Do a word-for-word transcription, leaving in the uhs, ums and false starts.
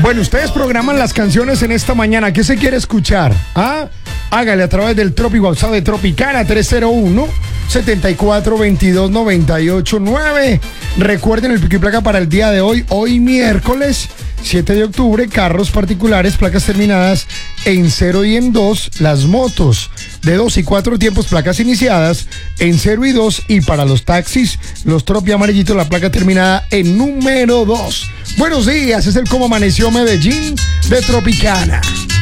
Bueno, ustedes programan las canciones en esta mañana. ¿Qué se quiere escuchar? ¿Ah? Hágale a través del Tropi WhatsApp de Tropicana tres cero uno, siete cuatro dos dos, nueve ocho nueve. Recuerden el pico y placa para el día de hoy, hoy miércoles siete de octubre, carros particulares, placas terminadas en cero y en dos, las motos de dos y cuatro tiempos, placas iniciadas en cero y dos, y para los taxis, los Tropi amarillitos, la placa terminada en número dos. Buenos días, es el Cómo Amaneció Medellín de Tropicana.